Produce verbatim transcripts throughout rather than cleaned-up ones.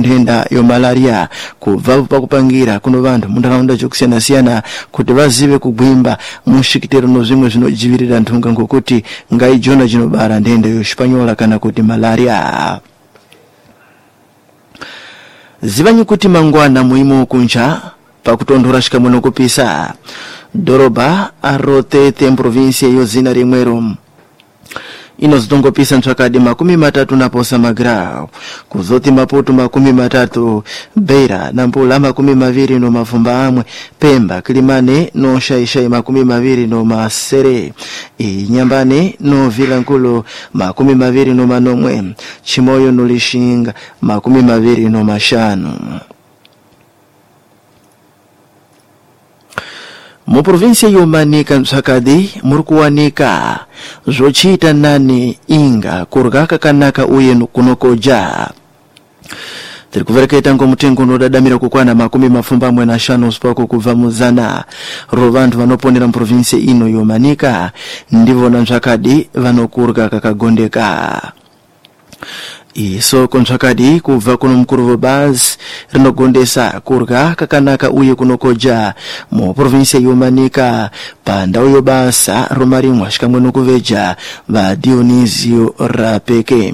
nthenda yo malaria kubva pakupangira kuno vanthu muntaraunda zokusiyana-siyana kuti vazive kugwimba mushikitero no zimwe zinojivirira nthunga ngokuti ngaijona jinobara nthenda yo spanyola kana kuti malaria. Zivanyi kuti mangwana muimo kunja pakutonthora shikamweno kupisa doroba arotete mprovinsia yo zina rimwero inozitongopisa ntswakadi makumi matatu na posa magrau kuzoti Maputo makumi matatu, Beira na Mpula makumi maviri no mafumba amwe, Pemba Kilimane no shaishai makumi maviri no masere, Inyambane no Vilankulo makumi maviri no manomwe, Chimoyo no Lishinga makumi maviri no mashanu. Mu provinsia yomanika ntsakadi murikuwanika zochita nani inga kurgaka kanaka uye kunokoja tiri kuvereketa ngo mutengo nodadamira kukwana makumi mafumba amwe na shanu spako kuva muzana ro vanthu vanoponera mprovinsia ino yomanika ndivo na ntsakadi vanokurga kakagondeka. Iso kontsakadi kuva kuno mkuruvo baz rinogondesa kurga kakanaka uye kunokoja mu provinsia yomanika panda uyo basa romarimwa shikamweno kuveja va Dionisio Rapeke.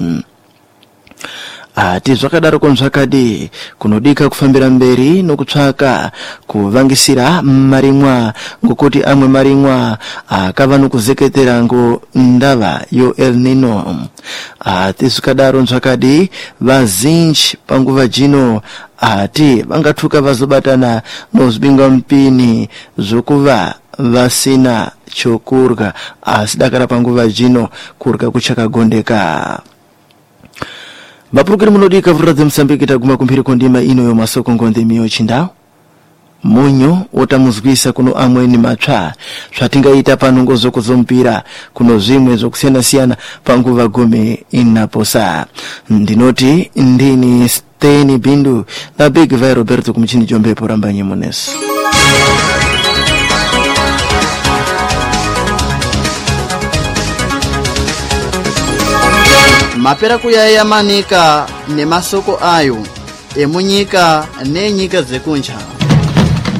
Ati zvakadaro kontsakadi kunodika kufambira mberi nokutsvaka kuvangisira marimwa ngokuti amwe marimwa akava nokuzeketera ngo ndava yo El Nino. Ati zvakadaro ntsvakadi vazinji panguva jino ati vangathuka vazobatana nozibinga mpini zokuva vasina chokurga asidakara panguva jino kurga kuchakagondeka. Vapurukiri munodika vurradze Msambiki taguma kumpiri kondima ino yo masoko ngonde miyo chindao munyo otamuzwisa kuno amweni matsva zvatingaita panongo zokuzompira kuno zvimwe zokusiyana-siyana panguva gome inaposa. Ndinoti ndini Steni Bindu na Big Vai Roberto kumuchini jombepo rambanye muneso. Mapera kuyaya manika ne masoko ayo emunyika ne nyika zekunja